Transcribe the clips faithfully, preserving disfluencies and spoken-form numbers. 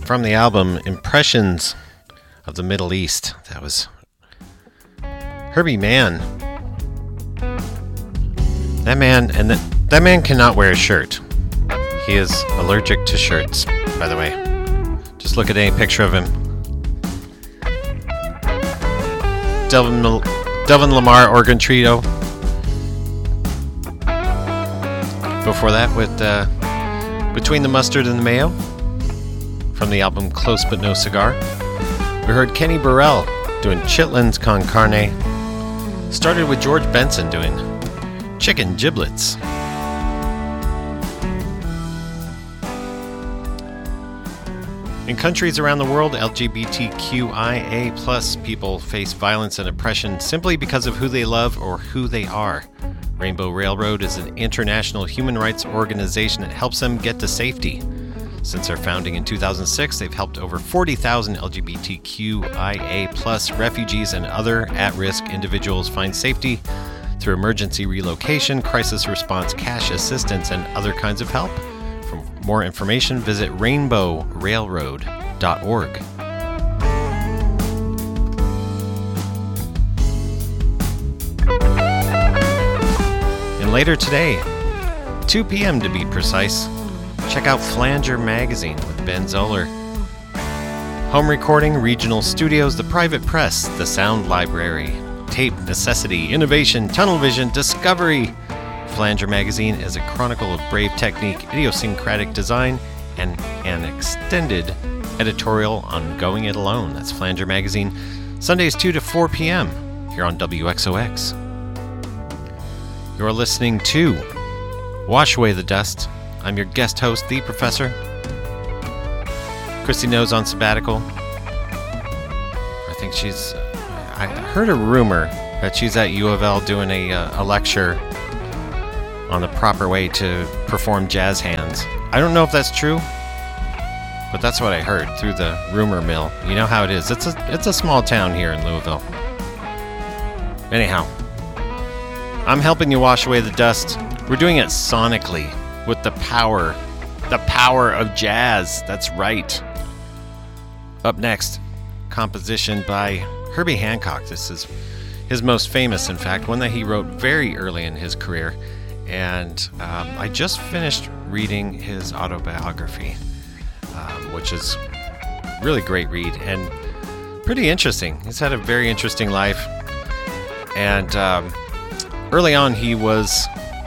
from the album Impressions of the Middle East. That was Herbie Mann. That man, and that, that man cannot wear a shirt. He is allergic to shirts, by the way. Just look at any picture of him. Delvin, Delvin Lamar, Organ Trio. Before that, with uh, Between the Mustard and the Mayo, from the album Close But No Cigar. We heard Kenny Burrell doing Chitlins Con Carne. Started with George Benson doing Chicken Giblets. In countries around the world, L G B T Q I A plus people face violence and oppression simply because of who they love or who they are. Rainbow Railroad is an international human rights organization that helps them get to safety. Since their founding in two thousand six, they've helped over forty thousand L G B T Q I A plus refugees and other at-risk individuals find safety through emergency relocation, crisis response, cash assistance, and other kinds of help. For more information, visit rainbow railroad dot org. And later today, two p.m. to be precise, check out Flanger Magazine with Ben Zoller. Home recording, regional studios, the private press, the sound library, tape, necessity, innovation, tunnel vision, discovery. Flanger Magazine is a chronicle of brave technique, idiosyncratic design, and an extended editorial on going it alone. That's Flanger Magazine, Sundays two to four p.m. here on W X O X. You're listening to Wash Away the Dust. I'm your guest host, The Professor. Christy Knows on sabbatical. I think she's... I heard a rumor that she's at U of L doing a, uh, a lecture on the proper way to perform jazz hands. I don't know if that's true, but that's what I heard through the rumor mill. You know how it is. It's a, it's a small town here in Louisville. Anyhow, I'm helping you wash away the dust. We're doing it sonically. With the power, the power of jazz. That's right. Up next, composition by Herbie Hancock. This is his most famous, in fact, one that he wrote very early in his career. And um, I just finished reading his autobiography, um, which is a really great read and pretty interesting. He's had a very interesting life. And um, early on, he was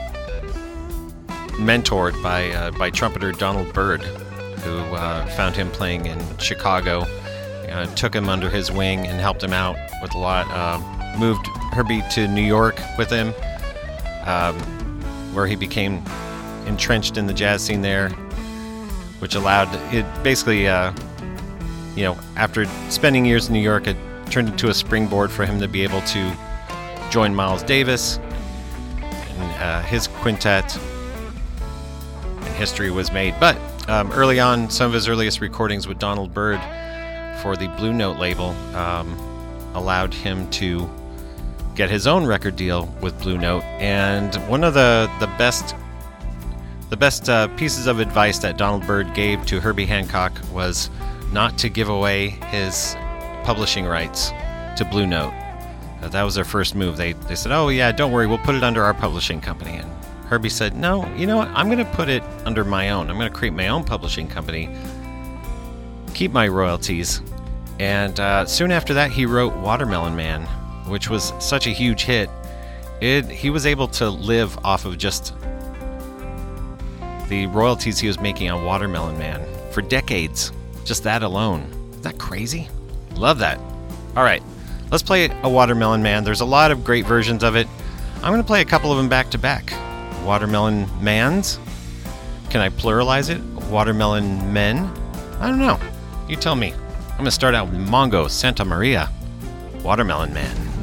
mentored by uh, by trumpeter Donald Byrd, who uh, found him playing in Chicago, uh, took him under his wing and helped him out with a lot. Uh, moved Herbie to New York with him, um, where he became entrenched in the jazz scene there, which allowed it basically, uh, you know, after spending years in New York, it turned into a springboard for him to be able to join Miles Davis and uh, his quintet. History was made. But um, early on, some of his earliest recordings with Donald Byrd for the Blue Note label um, allowed him to get his own record deal with Blue Note. And one of the, the best the best uh, pieces of advice that Donald Byrd gave to Herbie Hancock was not to give away his publishing rights to Blue Note. Uh, that was their first move. They, they said, oh yeah, don't worry, we'll put it under our publishing company. And Herbie said, no, you know what? I'm going to put it under my own. I'm going to create my own publishing company, keep my royalties. And uh, soon after that, he wrote Watermelon Man, which was such a huge hit. It, he was able to live off of just the royalties he was making on Watermelon Man for decades. Just that alone. Isn't that crazy? Love that. All right, let's play a Watermelon Man. There's a lot of great versions of it. I'm going to play a couple of them back to back. Watermelon Mans? Can I pluralize it? Watermelon Men? I don't know. You tell me. I'm going to start out with Mongo Santa Maria, Watermelon Man.